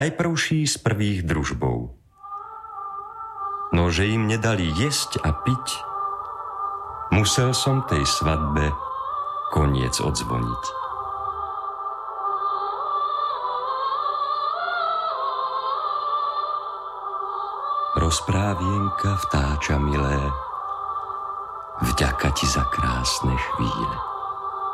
aj prvší z prvých družbou. No, že im nedali jesť a piť, musel som tej svadbe koniec odzvoniť. Rozprávienka vtáča milé, vďaka ti za krásne chvíle.